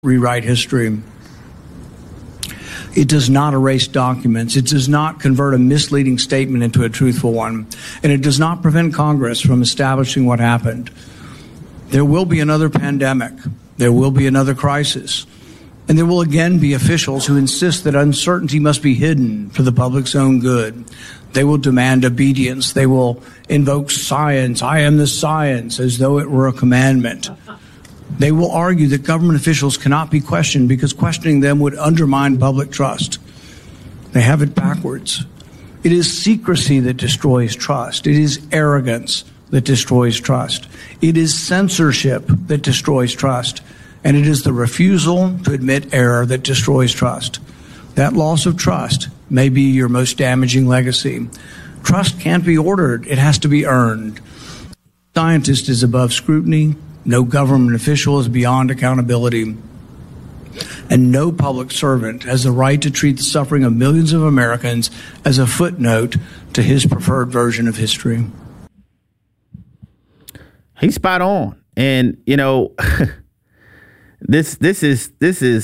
rewrite history. It does not erase documents. It does not convert a misleading statement into a truthful one. And it does not prevent Congress from establishing what happened. There will be another pandemic. There will be another crisis. And there will again be officials who insist that uncertainty must be hidden for the public's own good. They will demand obedience. They will invoke science. I am the science, as though it were a commandment. They will argue that government officials cannot be questioned because questioning them would undermine public trust. They have it backwards. It is secrecy that destroys trust. It is arrogance that destroys trust. It is censorship that destroys trust. And it is the refusal to admit error that destroys trust. That loss of trust may be your most damaging legacy. Trust can't be ordered. It has to be earned. Scientist is above scrutiny. No government official is beyond accountability. And no public servant has the right to treat the suffering of millions of Americans as a footnote to his preferred version of history. He's spot on. And, you know, this is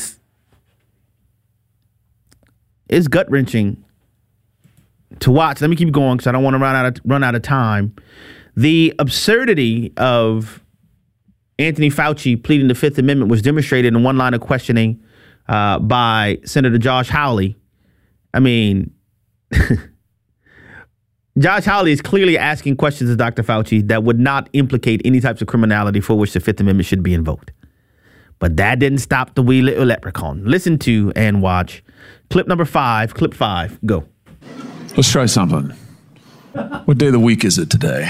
it's gut wrenching to watch. Let me keep going because I don't want to run out of time. The absurdity of Anthony Fauci pleading the Fifth Amendment was demonstrated in one line of questioning by Senator Josh Hawley. I mean, Josh Hawley is clearly asking questions of Dr. Fauci that would not implicate any types of criminality for which the Fifth Amendment should be invoked. But that didn't stop the wee little leprechaun. Listen to and watch clip number 5, clip 5, go. Let's try something. What day of the week is it today?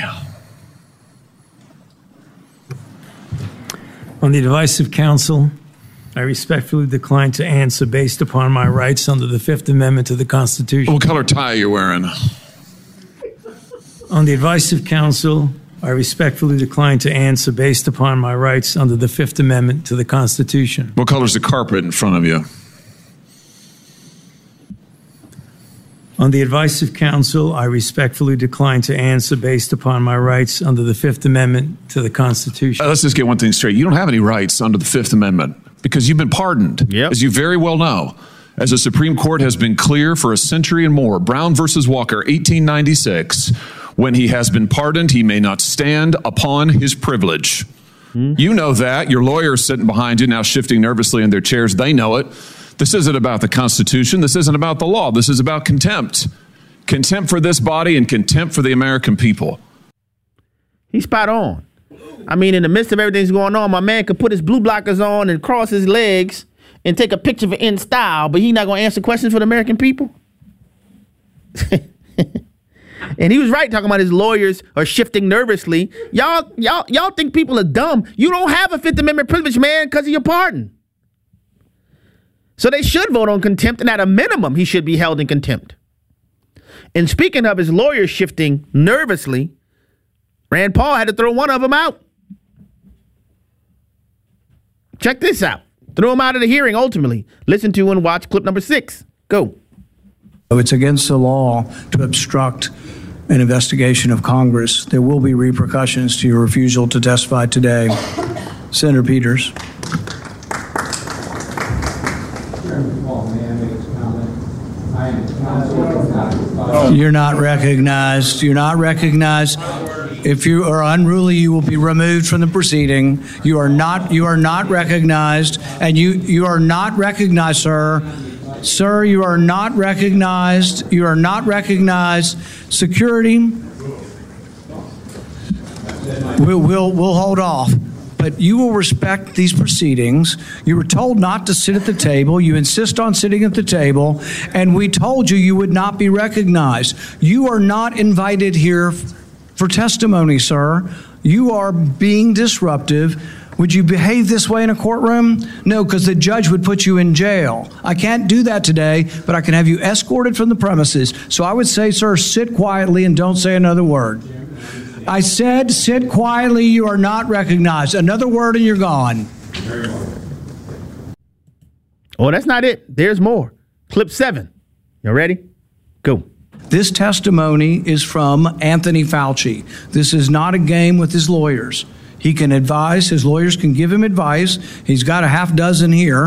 On the advice of counsel, I respectfully decline to answer based upon my rights under the Fifth Amendment to the Constitution. What color tie are you wearing? On the advice of counsel, I respectfully decline to answer based upon my rights under the Fifth Amendment to the Constitution. What color is the carpet in front of you? On the advice of counsel, I respectfully decline to answer based upon my rights under the Fifth Amendment to the Constitution. Let's just get one thing straight. You don't have any rights under the Fifth Amendment because you've been pardoned, as you very well know. As the Supreme Court has been clear for a century and more, Brown versus Walker, 1896, when he has been pardoned, he may not stand upon his privilege. You know that. Your lawyers sitting behind you now shifting nervously in their chairs. They know it. This isn't about the Constitution. This isn't about the law. This is about contempt. Contempt for this body and contempt for the American people. He's spot on. I mean, in the midst of everything that's going on, my man could put his blue blockers on and cross his legs and take a picture in style, but he's not going to answer questions for the American people. And he was right talking about his lawyers are shifting nervously. Y'all think people are dumb. You don't have a Fifth Amendment privilege, man, because of your pardon. So they should vote on contempt, and at a minimum, he should be held in contempt. And speaking of his lawyers shifting nervously, Rand Paul had to throw one of them out. Check this out. Threw him out of the hearing, ultimately. Listen to and watch clip number 6. Go. It's against the law to obstruct an investigation of Congress. There will be repercussions to your refusal to testify today. Senator Peters. You're not recognized. You're not recognized. If you are unruly, you will be removed from the proceeding. You are not recognized, and you are not recognized, sir. Sir, you are not recognized. You are not recognized. Security. We'll hold off. But you will respect these proceedings. You were told not to sit at the table. You insist on sitting at the table. And we told you would not be recognized. You are not invited here for testimony, sir. You are being disruptive. Would you behave this way in a courtroom? No, because the judge would put you in jail. I can't do that today, but I can have you escorted from the premises. So I would say, sir, sit quietly and don't say another word. I said, sit quietly. You are not recognized. Another word and you're gone. Oh, that's not it. There's more. Clip 7. You ready? Go. This testimony is from Anthony Fauci. This is not a game with his lawyers. He can advise. His lawyers can give him advice. He's got a half dozen here.